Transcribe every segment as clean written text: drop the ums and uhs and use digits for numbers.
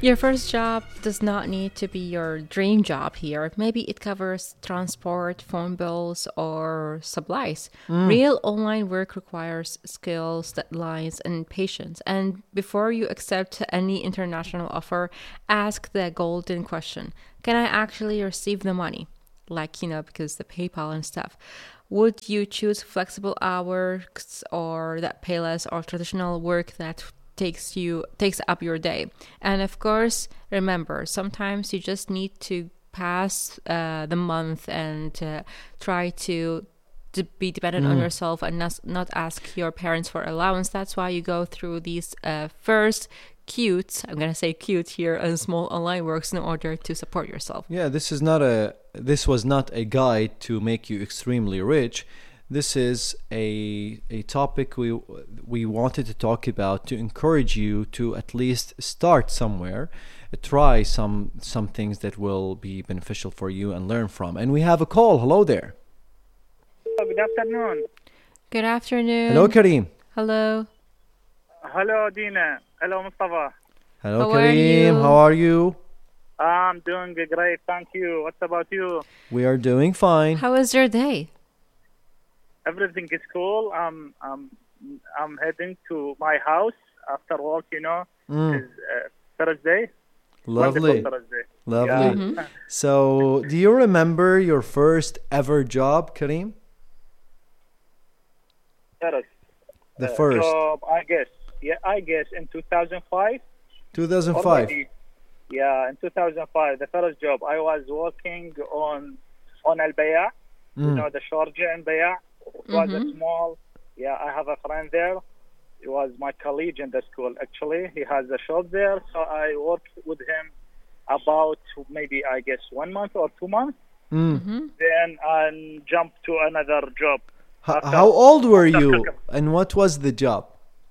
Your first job does not need to be your dream job here. Maybe it covers transport, phone bills, or supplies. Real online work requires skills, deadlines, and patience. And before you accept any international offer, ask the golden question: can I actually receive the money? Like, because the PayPal and stuff. Would you choose flexible hours or that pay less or traditional work that takes up your day? And of course, remember, sometimes you just need to pass the month and try to be dependent on yourself and not ask your parents for allowance. That's why you go through these first cute, I'm gonna say cute here, and small online works in order to support yourself. Yeah, this was not a guide to make you extremely rich. This is a topic we wanted to talk about to encourage you to at least start somewhere, try some things that will be beneficial for you and learn from. And we have a call. Hello there. Good afternoon. Good afternoon. Hello, Kareem. Hello. Hello, Dina. Hello, Mustafa. Hello, How are Kareem. you? How are you? I'm doing great, thank you. What about you? We are doing fine. How was your day? Everything is cool. I'm heading to my house after work. It's Thursday. Lovely. Wonderful Thursday. Lovely. Yeah. So, do you remember your first ever job, Kareem? First, The first. job, I guess. Yeah, I guess in 2005. 2005. Already. Yeah, in 2005, the first job I was working on Al Bay'a. The Sharjah in Bay'a. It was a small. Yeah, I have a friend there. He was my colleague in the school. Actually, he has a shop there, so I worked with him about maybe I guess 1 month or 2 months. Then I jumped to another job. How old were you, and what was the job?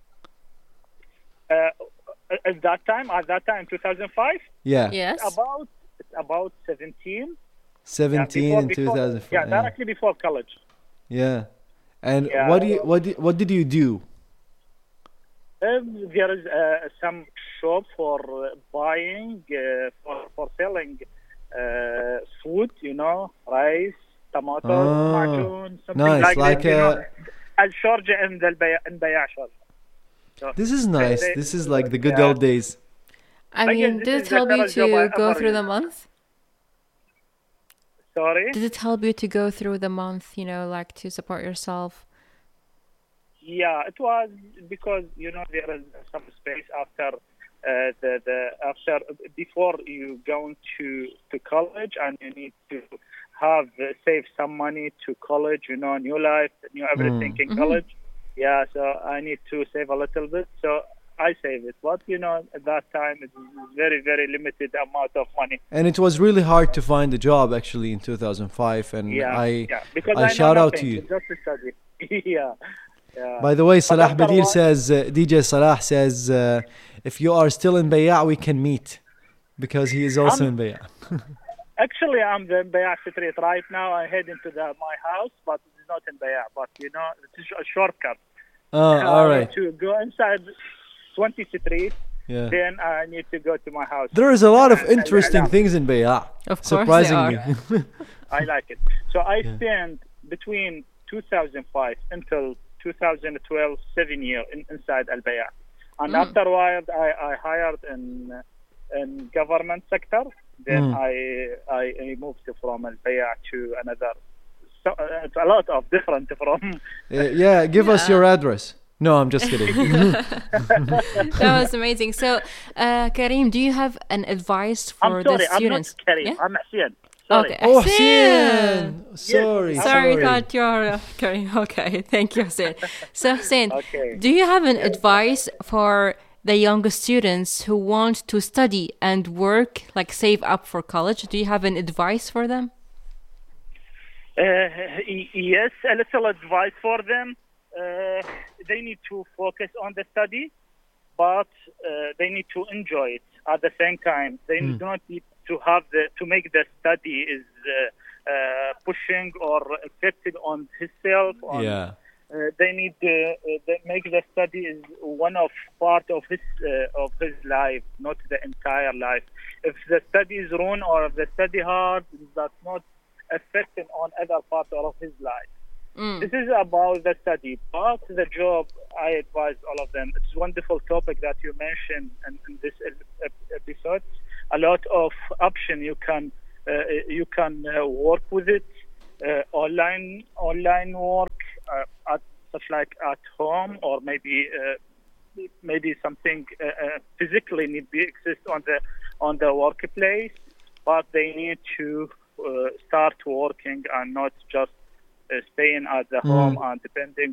At that time, 2005. Yeah. Yes. It's about 17. 17 in 2005. Yeah, directly before college. Yeah. And Yeah. what did you do? There is some shop for buying, for selling food, rice, tomatoes, majoon, something nice, like that. Al Sharjah and Bay'a Sharjah. So This is nice. This is like the good yeah. old days. I But mean, yes, did this it is the help you first job I to go ever through the used. month? Sorry? Did it help you to go through the month, like to support yourself? Yeah, it was because there is some space after before you going to college, and you need to have save some money to college. New life, new everything in college. Yeah, so I need to save a little bit. So I save it, but at that time it was very, very limited amount of money. And it was really hard to find a job actually in 2005. And Because I know shout out nothing, to you. just to study. Yeah. By the way, Salah after Badir what- says, DJ Salah says, if you are still in Bay'a, we can meet, because he is also in Bay'a. Actually, I'm in Bay'a Street right now. I head into my house, but it's not in Bay'a. But it's a shortcut. All right. To go inside 20th Street, Yeah. then I need to go to my house. There is a lot of And interesting things in Bay'a. Of course Surprisingly. I like it. So I spent between 2005 until 2012 7 years inside Al Bay'a. And afterward, I hired in government sector. Then I moved from Al Bay'a to another. So it's a lot of different from. Give us your address. No, I'm just kidding. That was amazing. So, Kareem, do you have an advice for I'm sorry, the students? I'm not Kareem. Yeah? I'm Hussein. Sorry. Okay. Oh, Hussein! Hussein. Sorry. Sorry, thought you're Kareem. Okay, thank you, Hussein. So, Hussein, Okay. do you have an advice for the younger students who want to study and work, like save up for college? Do you have an advice for them? Yes, a little advice for them. They need to focus on the study, but they need to enjoy it at the same time. They do not need to have to make the study is pushing or affected on himself. they need they make the study is one of part of his life, not the entire life. If the study is ruined or if the study hard, that's not affecting on other parts of his life. This is about the study. But the job, I advise all of them. It's a wonderful topic that you mentioned in this episode. A lot of option you can work with it. Online work at such like at home, or maybe something physically need be exist on the workplace, but they need to start working and not just staying at the home and depending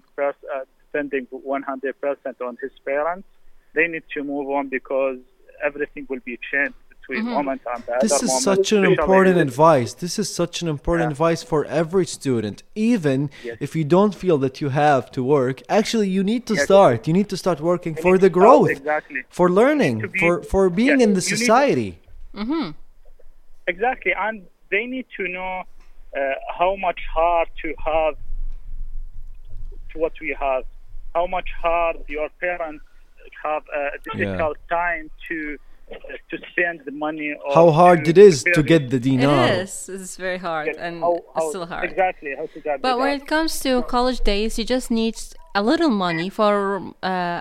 100% on his parents. They need to move on because everything will be changed between moment and the This other is moment. such an important advice. This is such an important advice for every student. Even if you don't feel that you have to work, actually you need to start. You need to start working for the growth, exactly, for learning, for being in the society. Exactly, and they need to know how much hard to have to what we have, how much hard your parents have a difficult time to spend the money. Or how hard it is to get the dinar. It is. It's very hard, and it's still hard. Exactly. How to get But when it comes to college days, you just need a little money for a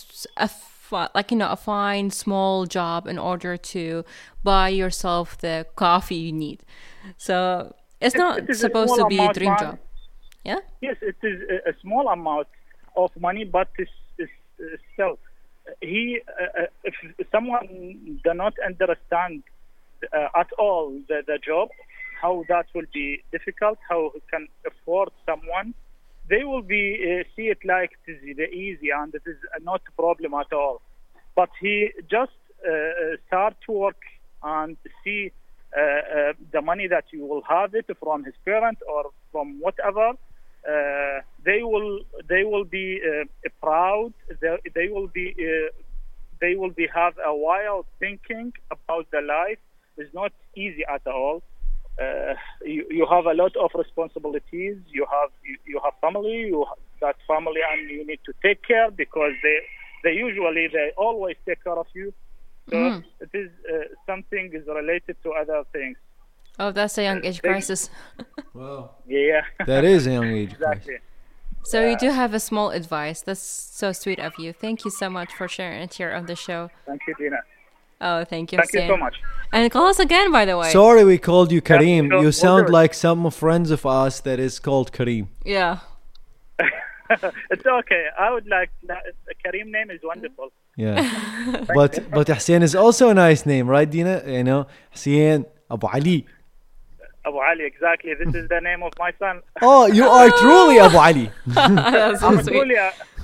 fine small job in order to buy yourself the coffee you need. So it's not supposed to be a dream job. Yeah. Yes, it is a small amount of money, but it's still. If someone does not understand at all the job, how that will be difficult, how he can afford someone, they will be see it like it is the easy and it is not a problem at all. But he just start to work and see the money that you will have it from his parents or from whatever. They will be proud. They will be have a wild thinking about the life. It's not easy at all. You have a lot of responsibilities. You have family. You have that family, and you need to take care because they always take care of you. So it is something is related to other things. Oh, that's a young age crisis. Wow. Yeah. That is a young age Exactly. crisis. So you do have a small advice. That's so sweet of you. Thank you so much for sharing it here on the show. Thank you, Dina. Oh, thank you. Thank you Hussein. so much. And call us again, by the way. Sorry we called you Kareem. sure. You sound We'll do it. like some friends of us that is called Kareem. Yeah. It's okay. I would like Kareem name is wonderful. Yeah. but Hussein is also a nice name, right, Dina? You know, Hussein Abu Ali. Abu Ali, exactly. This is the name of my son. Oh, you are truly Abu Ali. That's so I'm sweet. truly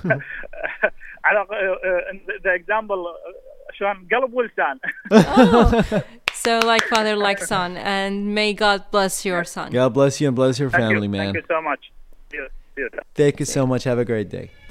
the example شلون قلب ولسان. So like father, like son, and may God bless your son. God bless you and bless your Thank family, you. man. Thank you so much. See you. Thank you so much. Have a great day.